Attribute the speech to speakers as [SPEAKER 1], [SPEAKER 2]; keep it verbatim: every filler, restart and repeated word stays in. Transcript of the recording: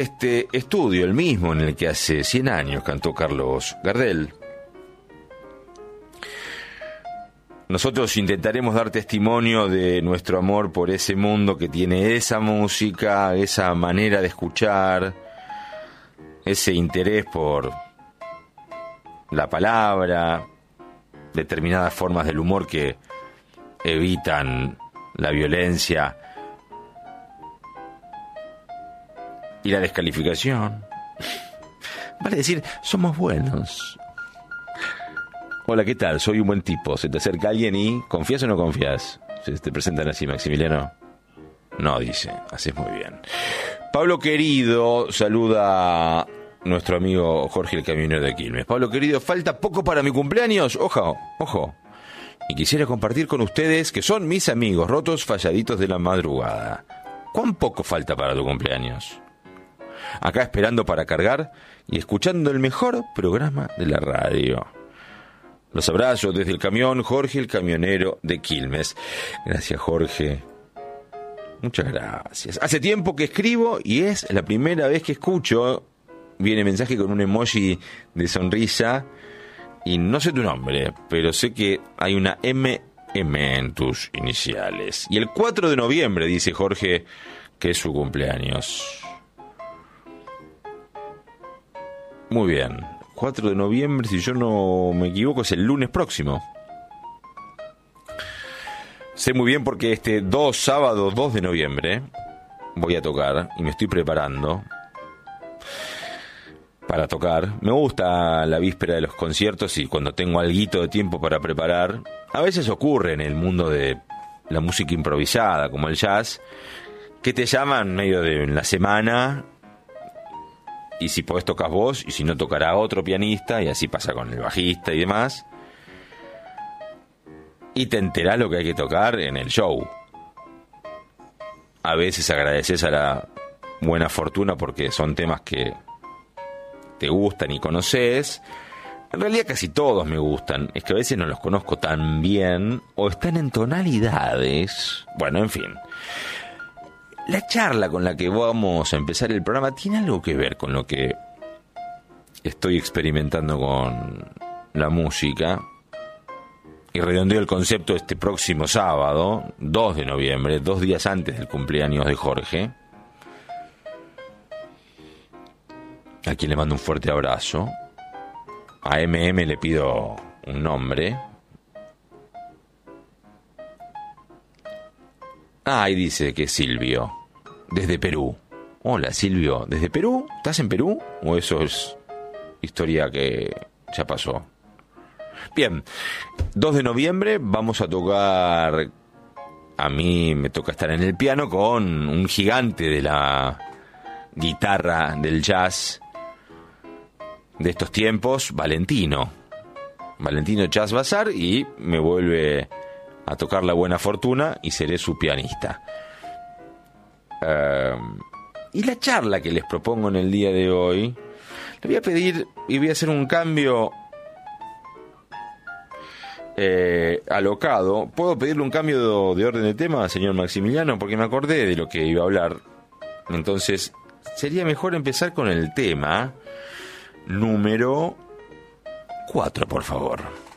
[SPEAKER 1] este estudio, el mismo en el que hace cien años cantó Carlos Gardel. Nosotros intentaremos dar testimonio de nuestro amor por ese mundo que tiene esa música, esa manera de escuchar, ese interés por la palabra, determinadas formas del humor que evitan la violencia y la descalificación. Vale decir, somos buenos. Hola, ¿qué tal? Soy un buen tipo. Se te acerca alguien y ¿confías o no confías? ¿Se te presentan así, Maximiliano? No, dice. Haces muy bien. Pablo querido, saluda a nuestro amigo Jorge el camionero de Quilmes. Pablo querido, falta poco para mi cumpleaños. Ojo, ojo. Y quisiera compartir con ustedes, que son mis amigos, rotos falladitos de la madrugada. ¿Cuán poco falta para tu cumpleaños? Acá esperando para cargar y escuchando el mejor programa de la radio. Los abrazos desde el camión, Jorge el camionero de Quilmes. Gracias, Jorge. Muchas gracias. Hace tiempo que escribo y es la primera vez que escucho. Viene mensaje con un emoji de sonrisa. Y no sé tu nombre, pero sé que hay una M M en tus iniciales. Y el cuatro de noviembre, dice Jorge, que es su cumpleaños. Muy bien. cuatro de noviembre, si yo no me equivoco, es el lunes próximo. Sé muy bien porque este dos, sábado dos de noviembre, voy a tocar y me estoy preparando para tocar. Me gusta la víspera de los conciertos y cuando tengo alguito de tiempo para preparar. A veces ocurre en el mundo de la música improvisada, como el jazz, que te llaman medio de en la semana. Y si podés tocas vos, y si no tocará otro pianista, y así pasa con el bajista y demás. Y te enterás lo que hay que tocar en el show. A veces agradeces a la buena fortuna porque son temas que te gustan y conoces. En realidad casi todos me gustan. Es que a veces no los conozco tan bien, o están en tonalidades. Bueno, en fin. La charla con la que vamos a empezar el programa tiene algo que ver con lo que estoy experimentando con la música. Y redondeo el concepto este próximo sábado, dos de noviembre, dos días antes del cumpleaños de Jorge, a quien le mando un fuerte abrazo. A M M le pido un nombre. Ah, ahí dice que es Silvio, desde Perú. Hola, Silvio, ¿desde Perú? ¿Estás en Perú? ¿O eso es historia que ya pasó? Bien, dos de noviembre vamos a tocar. A mí me toca estar en el piano con un gigante de la guitarra del jazz de estos tiempos, Valentino. Valentino Jazz Bazaar, y me vuelve a tocar la buena fortuna y seré su pianista. Uh, y la charla que les propongo en el día de hoy, le voy a pedir y voy a hacer un cambio eh, alocado. ¿Puedo pedirle un cambio de, de orden de tema, señor Maximiliano? Porque me acordé de lo que iba a hablar. Entonces, sería mejor empezar con el tema número cuatro, por favor.